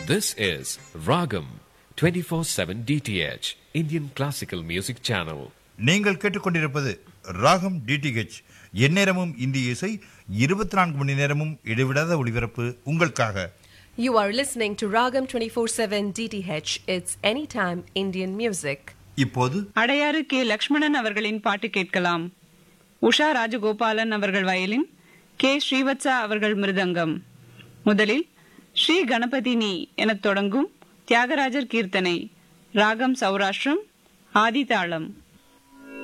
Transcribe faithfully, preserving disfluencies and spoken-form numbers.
This is Ragam twenty-four seven D T H Indian Classical Music Channel. நீங்கள் கேட்டுக்கொண்டிருப்பது ராகம் DTH, எந்நேரமும் இந்திய இசை, இருபத்தி நான்கு மணி நேரமும் இடைவிடாத ஒளிபரப்பு உங்களுக்காக. You are listening to Ragam twenty-four seven D T H. It's anytime Indian music. இப்போது அடையாறு கே லக்ஷ்மணன் அவர்களின் பாட்டு கேட்கலாம். உஷா ராஜகோபாலன் அவர்கள் வயலின், கே ஸ்ரீவத்சா அவர்கள் மிருதங்கம். முதலில் ஸ்ரீ கணபதி நீ எனத் தொடங்கும் தியாகராஜர் கீர்த்தனை, ராகம் சௌராஷ்டிரம், ஆதி தாளம்.